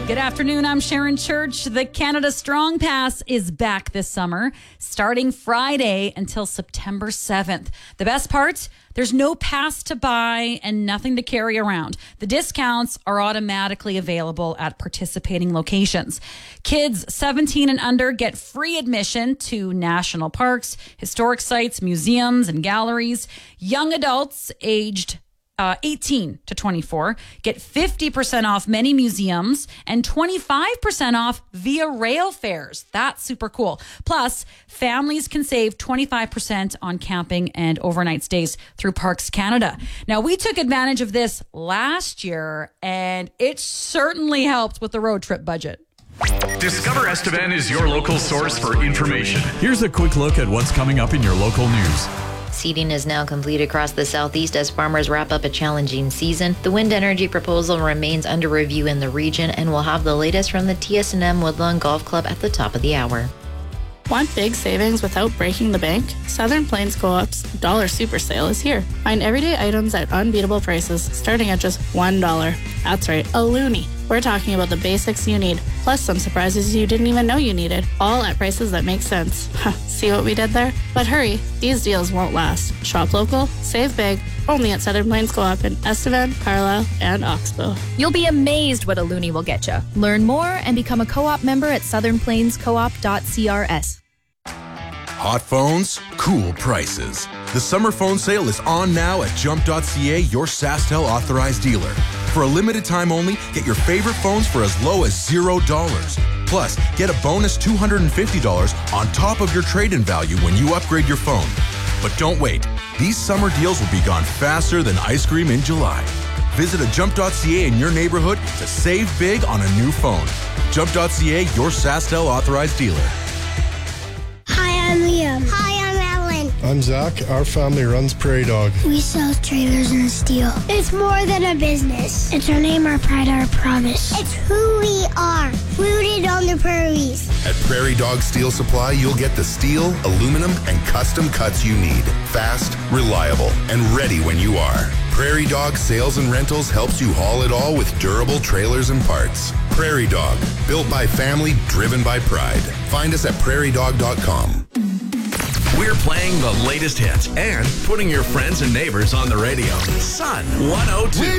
Good afternoon, I'm Sharon Church. The Canada Strong Pass is back this summer, starting Friday until September 7th. The best part? There's no pass to buy and nothing to carry around. The discounts are automatically available at participating locations. Kids 17 and under get free admission to national parks, historic sites, museums, and galleries. Young adults aged 18 to 24 get 50% off many museums and 25% off via rail fares. That's super cool. Plus, families can save 25% on camping and overnight stays through Parks Canada. Now, we took advantage of this last year, and it certainly helped with the road trip budget. Discover Estevan is your local source for information. Here's a quick look at what's coming up in your local news. Seeding is now complete across the southeast as farmers wrap up a challenging season. The wind energy proposal remains under review in the region, and we'll have the latest from the TS&M Woodlawn Golf Club at the top of the hour. Want big savings without breaking the bank? Southern Plains Co-op's Dollar Super Sale is here. Find everyday items at unbeatable prices, starting at just $1. That's right, a loonie. We're talking about the basics you need, plus some surprises you didn't even know you needed, all at prices that make sense. See what we did there? But hurry, these deals won't last. Shop local, save big, only at Southern Plains Co-op in Estevan, Carlisle, and Oxbow. You'll be amazed what a loonie will get you. Learn more and become a co-op member at southernplainscoop.crs. Hot phones, cool prices. The summer phone sale is on now at jump.ca, your SaskTel authorized dealer. For a limited time only, get your favorite phones for as low as $0. Plus, get a bonus $250 on top of your trade-in value when you upgrade your phone. But don't wait. These summer deals will be gone faster than ice cream in July. Visit a jump.ca in your neighborhood to save big on a new phone. Jump.ca, your SaskTel authorized dealer. Hi, I'm Liam. Hi, I'm Ellen. I'm Zach. Our family runs Prairie Dog. We sell trailers and steel. It's more than a business. It's our name, our pride, our promise. It's who we are, rooted on the prairies. At Prairie Dog Steel Supply, you'll get the steel, aluminum, and custom cuts you need. Fast, reliable, and ready when you are. Prairie Dog Sales and Rentals helps you haul it all with durable trailers and parts. Prairie Dog, built by family, driven by pride. Find us at prairiedog.com. We're playing the latest hits and putting your friends and neighbors on the radio. Sun 102.